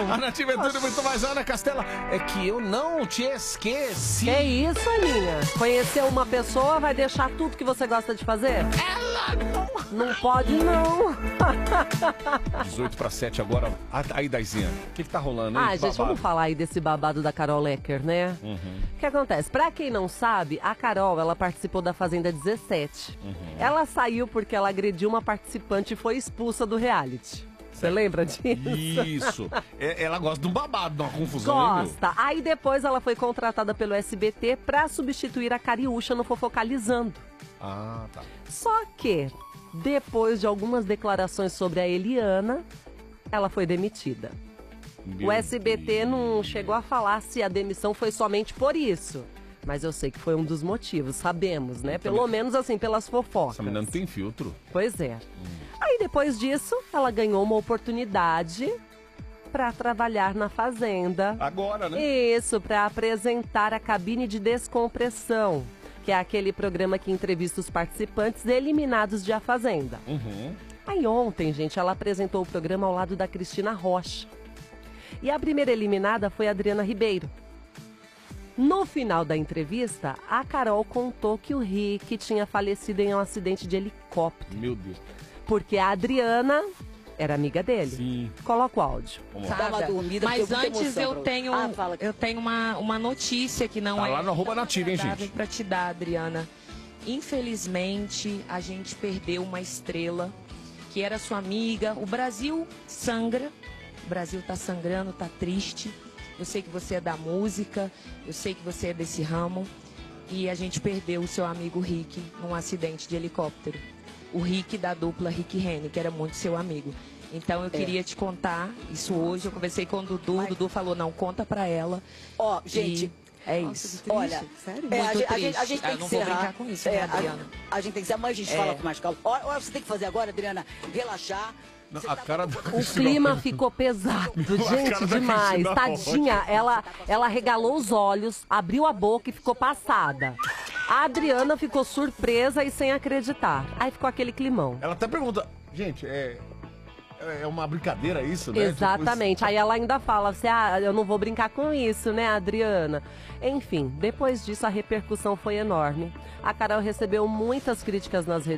A Nativa é tudo muito mais. Ana Castela, é que eu não te esqueci. Que isso, Aninha? Conhecer uma pessoa vai deixar tudo que você gosta de fazer? Ela não pode, não. 18:07 agora. Aí, Daizinha, o que tá rolando aí? Gente, vamos falar aí desse babado da Carol Lecker, né? O que acontece? Pra quem não sabe, a Carol, ela participou da Fazenda 17. Ela saiu porque ela agrediu uma participante e foi expulsa do reality. Você lembra disso? Isso. Ela gosta de um babado, de uma confusão. Gosta. Aí depois ela foi contratada pelo SBT pra substituir a Cariúcha no Fofocalizando. Ah, tá. Só que, depois de algumas declarações sobre a Eliana, ela foi demitida. O SBT não chegou a falar se a demissão foi somente por isso. Mas eu sei que foi um dos motivos, sabemos, né? Pelo menos assim, pelas fofocas. Essa menina não tem filtro. Pois é. Aí depois disso, ela ganhou uma oportunidade pra trabalhar na Fazenda. Agora, né? Isso, pra apresentar a Cabine de Descompressão, que é aquele programa que entrevista os participantes eliminados de A Fazenda. Aí ontem, gente, ela apresentou o programa ao lado da Cristina Rocha. E a primeira eliminada foi a Adriana Ribeiro. No final da entrevista, a Carol contou que o Rick tinha falecido em um acidente de helicóptero. Meu Deus. Porque a Adriana era amiga dele. Sim. Coloca o áudio. Mas antes eu tenho uma notícia que não tá lá no @nativa, hein, gente? Pra te dar, Adriana. Infelizmente, a gente perdeu uma estrela que era sua amiga. O Brasil sangra. O Brasil tá sangrando, tá triste. Eu sei que você é da música, eu sei que você é desse ramo. E a gente perdeu o seu amigo Rick num acidente de helicóptero. O Rick da dupla Rick e Reni, que era muito seu amigo. Então eu queria te contar isso hoje. Eu conversei com o Dudu, o Dudu falou, não, conta pra ela. Gente... É isso. Triste. Olha, sério? A gente tem que não vou brincar com isso, né, Adriana? A gente tem que ser, mas a gente fala com mais calma. Olha, você tem que fazer agora, Adriana, relaxar. Não, a cara da O clima ficou pesado, gente, demais. Tadinha, ela regalou os olhos, abriu a boca e ficou passada. A Adriana ficou surpresa e sem acreditar. Aí ficou aquele climão. Ela até pergunta, gente, é uma brincadeira isso, né? Exatamente. Aí ela ainda fala assim, eu não vou brincar com isso, né, Adriana? Enfim, depois disso a repercussão foi enorme. A Carol recebeu muitas críticas nas redes